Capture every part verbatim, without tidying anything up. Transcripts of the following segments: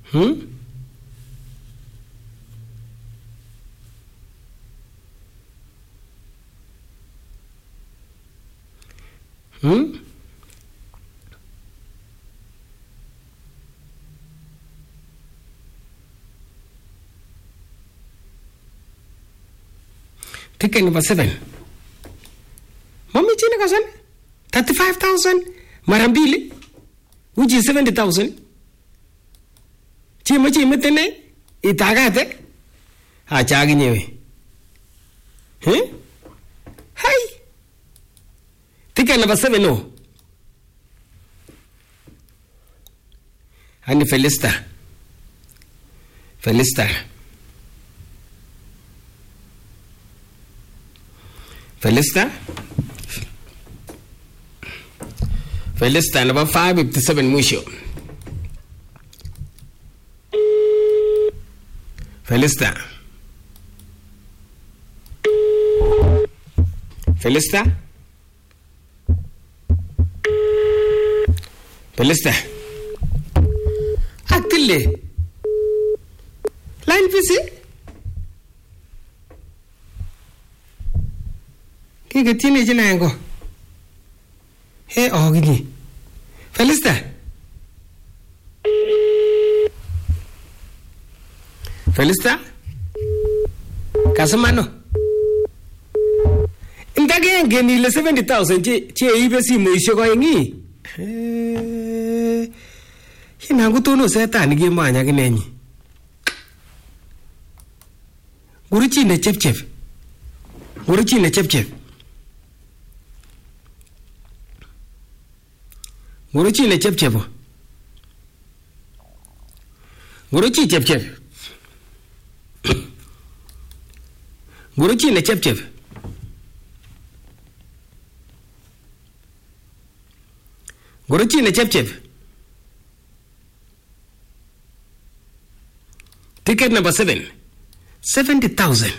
Hmm? Hmm? Ticket number seven. Mami chini kasan? thirty-five thousand marambili, which is seventy thousand. Chima chima tene, itagate. Ha chagi nyewe. Huh? Hey! Ticket number seven, no. And Felista. Felista. Felista. Felista number five fifty-seven Musho. Felista. Felista. Felista. Actile. Line busy. Kika teenage nango. Hey, oh, gini. Felista. Felista. Kasamano. Ndage ngeni le seventy thousand che che ibe si mo isho ko yengi. Eh. Hina ngutono setani ge manya kinenyi. Guruchi ne chep chep. Guruchi ne chep chep. Guruchi ne chep chep. Guruchi chep chep. Guruchi ne chep chep. Guruchi ne chep chep. Ticket number seven. Seventy thousand.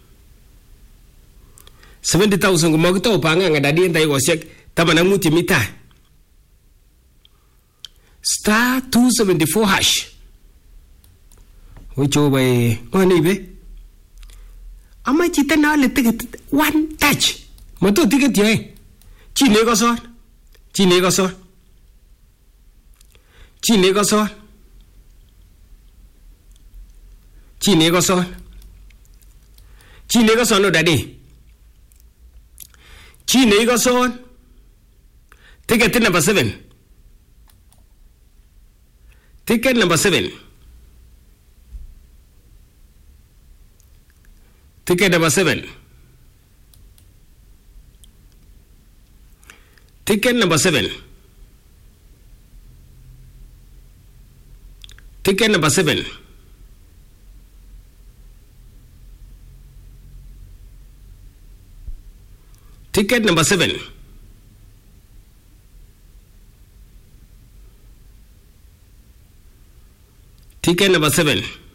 Seventy thousand gumagito upanga nga dadi entay wasyak tamana muti mita. Star two seventy four hash. Which over one ibe. Ama chita na le ticket one touch. Mato ticket ye. Chine ko son. Chine ko son. Chine ko son. Chine ko son. Chine ko son no daddy. Chine ko son. Ticket number seven. Ticket number seven. Ticket number seven. Ticket number seven. Ticket number seven. Ticket number seven. Ticket number seven.